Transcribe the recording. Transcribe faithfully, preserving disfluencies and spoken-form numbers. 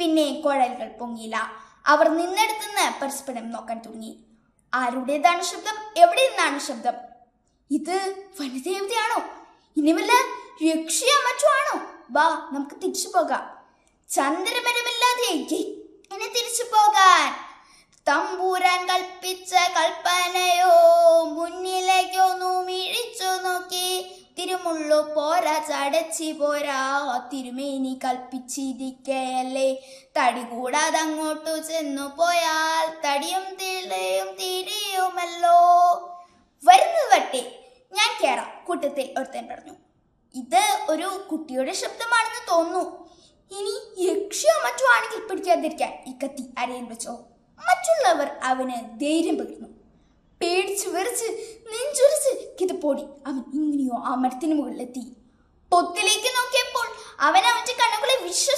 പിന്നെ കുഴലുകൾ പൊങ്ങിയില്ല. അവർ നിന്നെടുത്തുനിന്ന് പരസ്പരം നോക്കാൻ തുടങ്ങി. ആരുടേതാണ് ശബ്ദം? എവിടെ നിന്നാണ് ശബ്ദം? ഇത് വനദേവതയാണോ? ഇനി വല്ല യക്ഷിയോ മറ്റോ ആണോ? വാ, നമുക്ക് തിരിച്ചു പോകാം. ചന്ദ്രമരമില്ലാതെ എങ്ങനെ തിരിച്ചു പോകാൻ? തമ്പൂരാൻ കൽപ്പിച്ച കൽപ്പനയോ മുന്നിലേക്കൊന്നു മിഴിച്ചു നോക്കി. തിരുമുള്ളു പോരാ, ചടച്ചി പോരാ, തിരുമേനി കൽപ്പിച്ചിരിക്കയല്ലേ. തടി കൂടാതെ അങ്ങോട്ടു ചെന്നു പോയാൽ തടിയും തിളയും തിരിയുമല്ലോ. വരുന്നത് വട്ടെ, ഞാൻ കേറാം, കൂട്ടത്തിൽ ഒരുത്തൻ പറഞ്ഞു. ഇത് ഒരു കുട്ടിയുടെ ശബ്ദമാണെന്ന് തോന്നുന്നു. ഇനി യക്ഷിയോ മറ്റോ ആണെങ്കിൽ പിടിക്കാതിരിക്കാൻ ഈ കത്തി അരയിൽ വെച്ചോ. മറ്റുള്ളവർ അവന് ധൈര്യം പകർന്നു. പേടിച്ച് വിറച്ച് നെഞ്ചുരച്ച് കിതപ്പോടി അവൻ ഇങ്ങനെയോ ആ മരത്തിന് മുകളിലെത്തി. പൊത്തിലേക്ക് നോക്കിയപ്പോൾ അവൻ അവന്റെ കണ്ണുകളെ വിശ്വസിച്ചു.